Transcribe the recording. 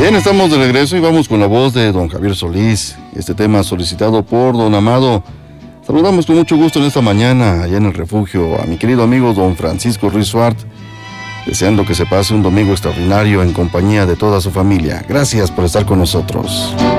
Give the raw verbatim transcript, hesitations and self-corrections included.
Bien, estamos de regreso y vamos con la voz de don Javier Solís. Este tema solicitado por don Amado. Saludamos con mucho gusto en esta mañana, allá en el refugio, a mi querido amigo don Francisco Ruiz Suart, deseando que se pase un domingo extraordinario en compañía de toda su familia. Gracias por estar con nosotros.